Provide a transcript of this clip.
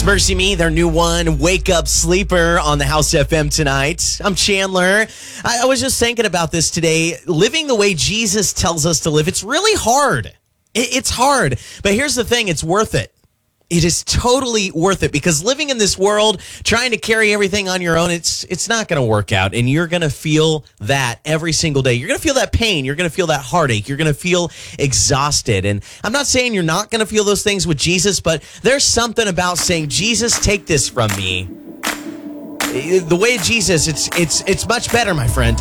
It's Mercy Me, their new one, Wake Up Sleeper on the House FM tonight. I'm Chandler. I was just thinking about this today. Living the way Jesus tells us to live, it's really hard. It's hard. But here's the thing, it's worth it. It is totally worth it because living in this world, trying to carry everything on your own, it's not going to work out. And you're going to feel that every single day. You're going to feel that pain. You're going to feel that heartache. You're going to feel exhausted. And I'm not saying you're not going to feel those things with Jesus, but there's something about saying, Jesus, take this from me. The way of Jesus, it's much better, my friend.